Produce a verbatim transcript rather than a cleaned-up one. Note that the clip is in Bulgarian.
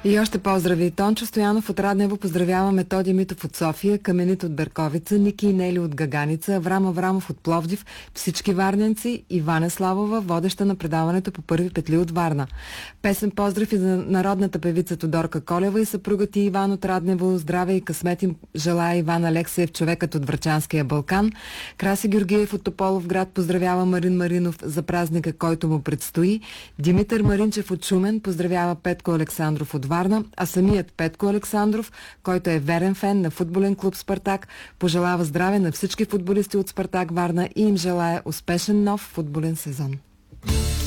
И още поздрави. Тончо Стоянов от Раднево поздравява Методи Митов от София, Каменит от Берковица, Ники и Нели от Гаганица, Аврам Аврамов от Пловдив, всички варненци и Ваня Славова, водеща на предаването по първи петли от Варна. Песен поздрав и за народната певица Тодорка Колева и съпруга ти Иван от Раднево. Здраве и късмет им желая Иван Алексеев, човекът от Врачанския Балкан. Краси Георгиев от Тополовград поздравява Марин Маринов за празника, който му предстои. Димитър Маринчев от Шумен поздравява Петко Александров от Варна, а самият Петко Александров, който е верен фен на футболен клуб Спартак, пожелава здраве на всички футболисти от Спартак Варна и им желая успешен нов футболен сезон.